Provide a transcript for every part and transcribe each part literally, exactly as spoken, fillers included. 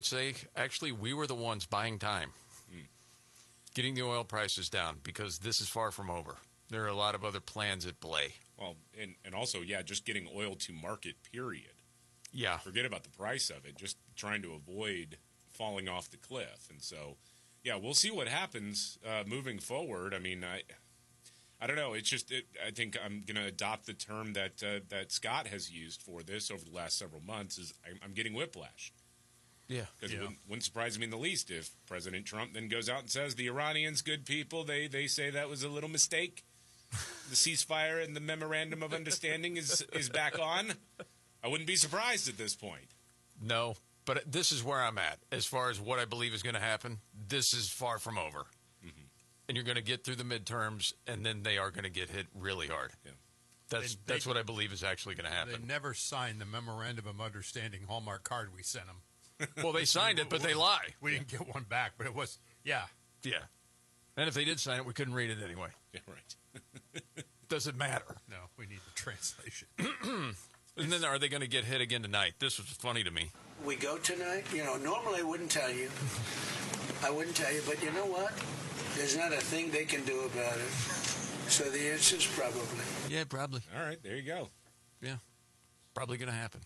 say, actually, we were the ones buying time, mm. getting the oil prices down, because this is far from over. There are a lot of other plans at play. Well, and, and also, yeah, just getting oil to market, period. Yeah. Forget about the price of it, just trying to avoid falling off the cliff. And so, yeah, we'll see what happens uh, moving forward. I mean, I I don't know. It's just, it, I think I'm going to adopt the term that uh, that Scott has used for this over the last several months is I'm, I'm getting whiplash. Yeah. Because yeah. it wouldn't, wouldn't surprise me in the least if President Trump then goes out and says the Iranians, good people, they, they say that was a little mistake. The ceasefire and the memorandum of understanding is is back on. I wouldn't be surprised at this point. No, but this is where I'm at. As far as what I believe is going to happen, this is far from over. Mm-hmm. And you're going to get through the midterms, and then they are going to get hit really hard. Yeah. That's they, that's they, what I believe is actually going to happen. They never signed the memorandum of understanding Hallmark card we sent them. Well, they signed it, but they lie. We didn't get one back, but it was, yeah. Yeah. And if they did sign it, we couldn't read it anyway. Yeah, right. Doesn't matter. No, we need the translation. And then are they going to get hit again tonight? This was funny to me. We go tonight? You know, normally I wouldn't tell you. I wouldn't tell you, but you know what? There's not a thing they can do about it. So the answer is probably. Yeah, probably. All right, there you go. Yeah, probably going to happen.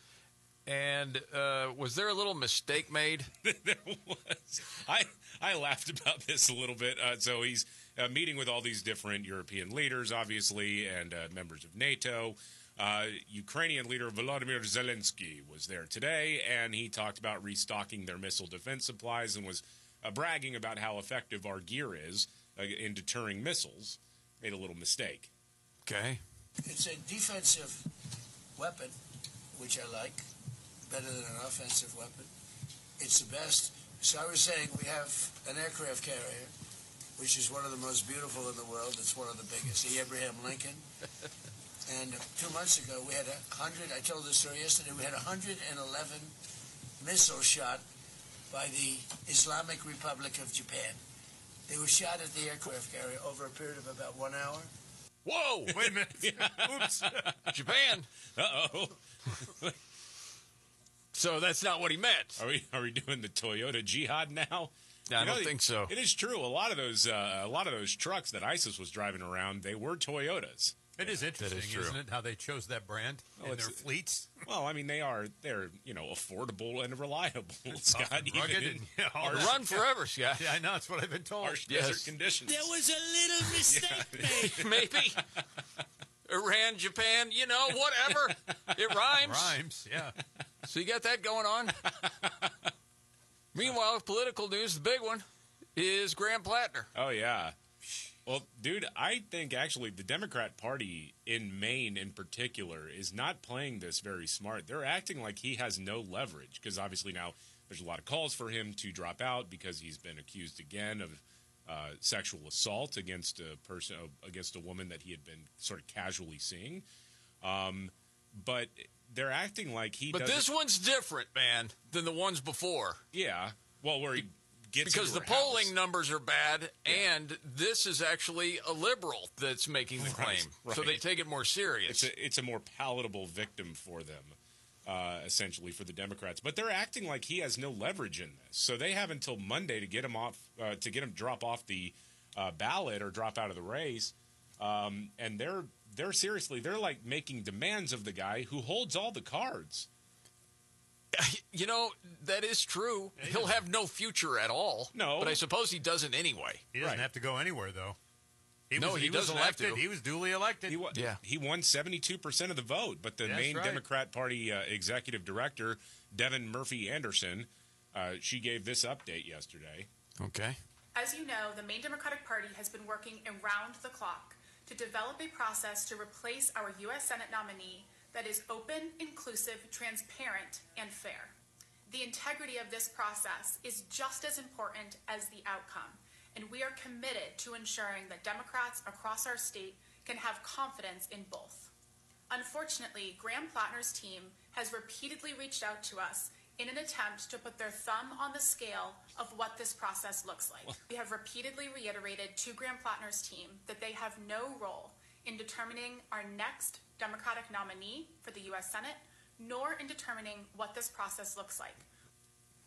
And uh, was there a little mistake made? There was. I I laughed about this a little bit. Uh, so he's uh, meeting with all these different European leaders, obviously, and uh, members of NATO. Uh, Ukrainian leader Volodymyr Zelensky was there today, and he talked about restocking their missile defense supplies and was uh, bragging about how effective our gear is uh, in deterring missiles. Made a little mistake. Okay. It's a defensive weapon, which I like. Better than an offensive weapon. It's the best. So I was saying we have an aircraft carrier, which is one of the most beautiful in the world. It's one of the biggest, the Abraham Lincoln. And two months ago, we had a hundred, I told this story yesterday, we had one hundred eleven missiles shot by the Islamic Republic of Japan. They were shot at the aircraft carrier over a period of about one hour. Whoa! Wait a minute. Oops. Japan. Uh-oh. So that's not what he meant. Are we are we doing the Toyota jihad now? I you don't know, think so. It is true. A lot of those uh, a lot of those trucks that ISIS was driving around, they were Toyotas. It is interesting, is isn't it, how they chose that brand well, in their fleets? Well, I mean, they are they're you know affordable and reliable. Scott, and rugged even and, yeah, harsh, run forever, Scott. Yeah, I know. That's what I've been told. Harsh Yes. desert conditions. There was a little mistake made. Maybe. Iran, Japan, you know, whatever. It rhymes. Rhymes, yeah. So you got that going on. Meanwhile, political news, the big one, is Graham Plattner. Oh, yeah. Well, dude, I think actually the Democrat Party in Maine in particular is not playing this very smart. They're acting like he has no leverage because obviously now there's a lot of calls for him to drop out because he's been accused again of uh, sexual assault against a person, against a woman that he had been sort of casually seeing. Um, but they're acting like he But doesn't... this one's different, man, than the ones before. Yeah. Well, where he gets Because the into her polling house. numbers are bad, Yeah. and this is actually a liberal that's making the claim. Right, So right. they take it more serious. It's a, it's a more palatable victim for them, uh, essentially, for the Democrats. But they're acting like he has no leverage in this. So they have until Monday to get him off, uh, to get him drop off the uh, ballot or drop out of the race. Um, and they're they're seriously, they're like making demands of the guy who holds all the cards. You know, that is true. Yeah, he He'll doesn't- have no future at all. No. But I suppose he doesn't anyway. He doesn't Right. have to go anywhere, though. He No, was, he he was doesn't have elected. to. He was duly elected. He, wa- Yeah. he won seventy-two percent of the vote, but the That's main right. Democrat Party uh, executive director, Devin Murphy Anderson, uh, she gave this update yesterday. Okay. As you know, the Maine Democratic Party has been working around the clock to develop a process to replace our U S Senate nominee that is open, inclusive, transparent, and fair. The integrity of this process is just as important as the outcome, and we are committed to ensuring that Democrats across our state can have confidence in both. Unfortunately, Graham Plattner's team has repeatedly reached out to us in an attempt to put their thumb on the scale of what this process looks like. We have repeatedly reiterated to Graham Plattner's team that they have no role in determining our next Democratic nominee for the U S Senate, nor in determining what this process looks like.